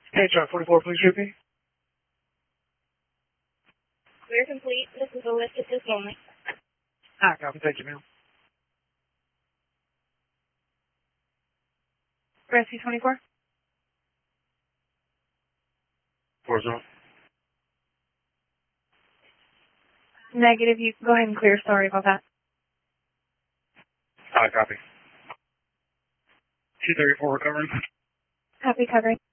Hey, John 44, please repeat. Clear complete. This is a lift at this moment. Copy. Thank you, ma'am. Rescue 24? 40. Negative. You go ahead and clear. Sorry about that. Copy. 234 recovering. Copy, covering.